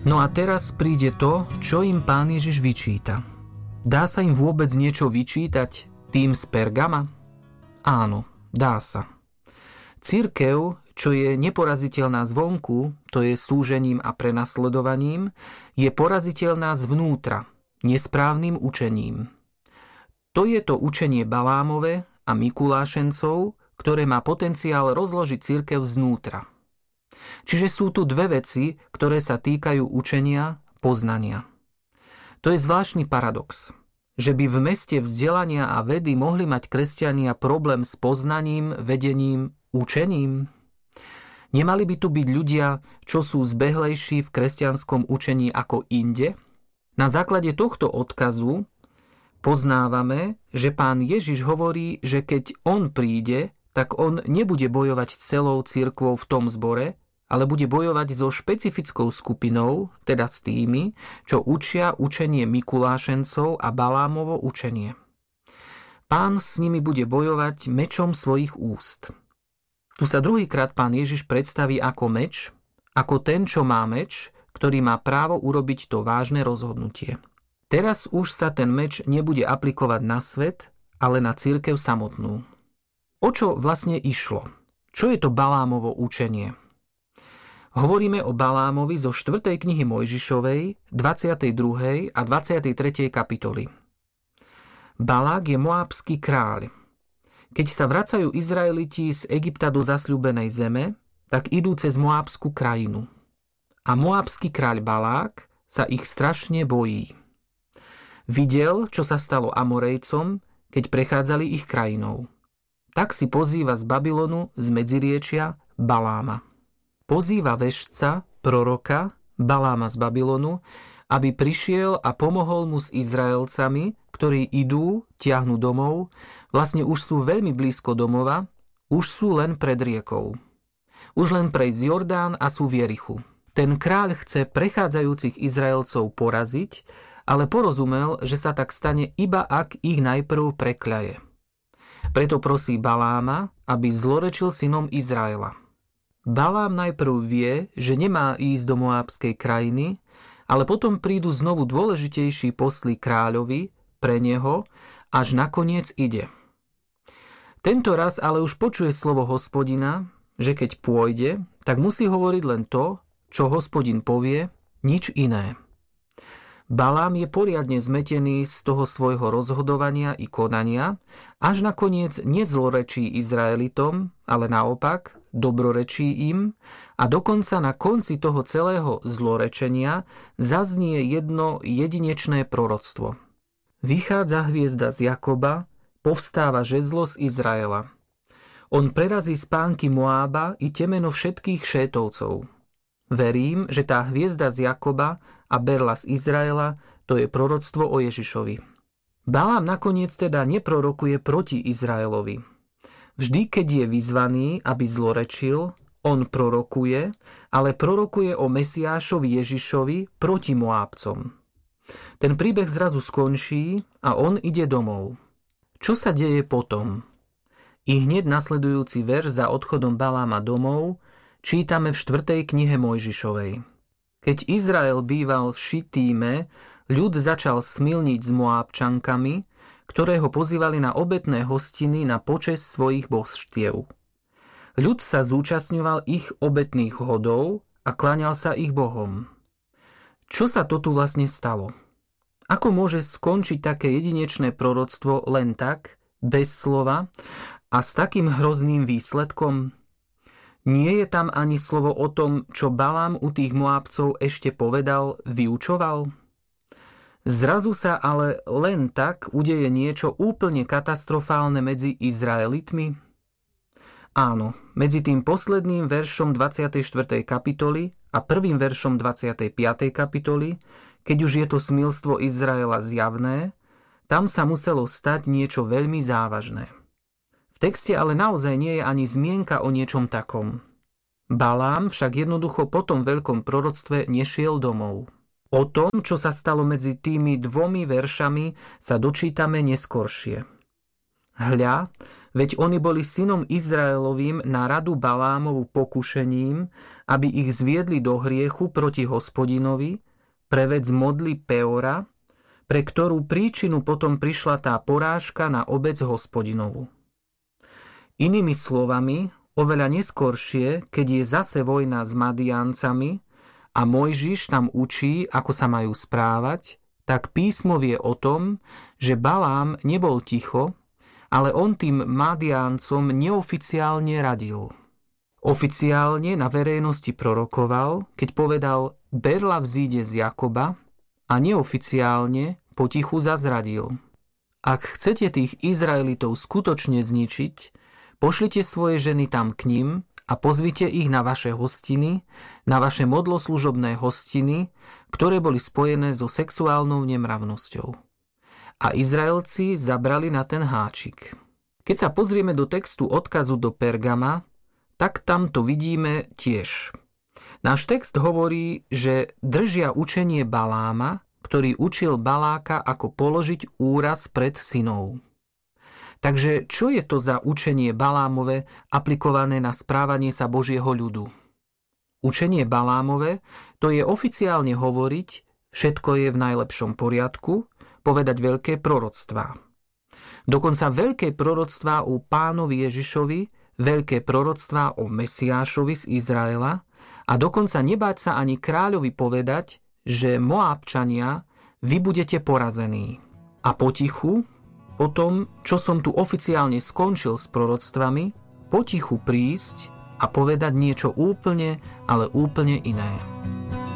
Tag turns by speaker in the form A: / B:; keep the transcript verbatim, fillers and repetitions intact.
A: No a teraz príde to, čo im Pán Ježiš vyčíta. Dá sa im vôbec niečo vyčítať tým z Pergama? Áno, dá sa. Cirkev, čo je neporaziteľná zvonku, to je slúžením a prenasledovaním, je poraziteľná zvnútra, nesprávnym učením. To je to učenie Balámove a Mikulášencov, ktoré má potenciál rozložiť cirkev znútra. Čiže sú tu dve veci, ktoré sa týkajú učenia, poznania. To je zvláštny paradox, že by v meste vzdelania a vedy mohli mať kresťania problém s poznaním, vedením, učením. Nemali by tu byť ľudia, čo sú zbehlejší v kresťanskom učení ako inde? Na základe tohto odkazu poznávame, že Pán Ježiš hovorí, že keď on príde, tak on nebude bojovať s celou cirkvou v tom zbore, ale bude bojovať so špecifickou skupinou, teda s tými, čo učia učenie Mikulášencov a Balámovo učenie. Pán s nimi bude bojovať mečom svojich úst. Tu sa druhýkrát Pán Ježiš predstaví ako meč, ako ten, čo má meč, ktorý má právo urobiť to vážne rozhodnutie. Teraz už sa ten meč nebude aplikovať na svet, ale na cirkev samotnú. O čo vlastne išlo? Čo je to Balámovo učenie? Hovoríme o Balámovi zo štvrtej knihy Mojžišovej, dvadsiatej druhej a dvadsiatej tretej kapitoly. Balák je moábsky kráľ. Keď sa vracajú Izraeliti z Egypta do zasľúbenej zeme, tak idú cez moábsku krajinu. A moábsky kráľ Balák sa ich strašne bojí. Videl, čo sa stalo Amorejcom, keď prechádzali ich krajinou. Tak si pozýva z Babylonu, z Medziriečia, Baláma. Pozýva vešca, proroka, Baláma z Babylonu, aby prišiel a pomohol mu s Izraelcami, ktorí idú, tiahnu domov, vlastne už sú veľmi blízko domova, už sú len pred riekou. Už len prejsť Jordán a sú v Jerichu. Ten kráľ chce prechádzajúcich Izraelcov poraziť, ale porozumel, že sa tak stane iba ak ich najprv prekľaje. Preto prosí Baláma, aby zlorečil synom Izraela. Balám najprv vie, že nemá ísť do moábskej krajiny, ale potom prídu znovu dôležitejší posly kráľovi pre neho, až nakoniec ide. Tento raz ale už počuje slovo Hospodina, že keď pôjde, tak musí hovoriť len to, čo Hospodin povie, nič iné. Balám je poriadne zmetený z toho svojho rozhodovania i konania, až nakoniec nezlorečí Izraelitom, ale naopak dobrorečí im a dokonca na konci toho celého zlorečenia zaznie jedno jedinečné proroctvo. Vychádza hviezda z Jakoba, povstáva žezlo z Izraela. On prerazí spánky Moába i temeno všetkých Šétovcov. Verím, že tá hviezda z Jakoba a berla z Izraela, to je proroctvo o Ježišovi. Balám nakoniec teda neprorokuje proti Izraelovi. Vždy, keď je vyzvaný, aby zlorečil, on prorokuje, ale prorokuje o Mesiášovi Ježišovi proti Moábcom. Ten príbeh zrazu skončí a on ide domov. Čo sa deje potom? I hneď nasledujúci verš za odchodom Baláma domov čítame v štvrtej knihe Mojžišovej. Keď Izrael býval v Šitíme, ľud začal smilniť s Moábčankami, ktoré ho pozývali na obetné hostiny na počesť svojich božstiev. Ľud sa zúčastňoval ich obetných hodov a kláňal sa ich bohom. Čo sa to tu vlastne stalo? Ako môže skončiť také jedinečné proroctvo len tak, bez slova a s takým hrozným výsledkom? Nie je tam ani slovo o tom, čo Balám u tých Moábcov ešte povedal, vyučoval? Zrazu sa ale len tak udeje niečo úplne katastrofálne medzi Izraelitmi? Áno, medzi tým posledným veršom dvadsiatej štvrtej kapitoly a prvým veršom dvadsiatej piatej kapitoly, keď už je to smilstvo Izraela zjavné, tam sa muselo stať niečo veľmi závažné. V texte ale naozaj nie je ani zmienka o niečom takom. Balám však jednoducho po tom veľkom proroctve nešiel domov. O tom, čo sa stalo medzi tými dvomi veršami, sa dočítame neskoršie. Hľa, veď oni boli synom Izraelovým na radu Balámovu pokušením, aby ich zviedli do hriechu proti Hospodinovi pre vec modly Peora, pre ktorú príčinu potom prišla tá porážka na obec Hospodinovu. Inými slovami, oveľa neskoršie, keď je zase vojna s Madiancami a Mojžiš tam učí, ako sa majú správať, tak písmo vie o tom, že Balám nebol ticho, ale on tým Madiancom neoficiálne radil. Oficiálne na verejnosti prorokoval, keď povedal berla vzíde z Jakoba, a neoficiálne potichu zazradil. Ak chcete tých Izraelitov skutočne zničiť, pošlite svoje ženy tam k ním a pozvite ich na vaše hostiny, na vaše modloslužobné hostiny, ktoré boli spojené so sexuálnou nemravnosťou. A Izraelci zabrali na ten háčik. Keď sa pozrieme do textu odkazu do Pergama, tak tam to vidíme tiež. Náš text hovorí, že držia učenie Baláma, ktorý učil Baláka, ako položiť úraz pred synov. Takže čo je to za učenie Balámove aplikované na správanie sa Božieho ľudu? Učenie Balámove to je oficiálne hovoriť, všetko je v najlepšom poriadku, povedať veľké proroctvá. Dokonca veľké proroctvá o Pánovi Ježišovi, veľké proroctvá o Mesiášovi z Izraela a dokonca nebáť sa ani kráľovi povedať, že Moábčania, vy budete porazení. A potichu, po tom, čo som tu oficiálne skončil s proroctvami, potichu prísť a povedať niečo úplne, ale úplne iné.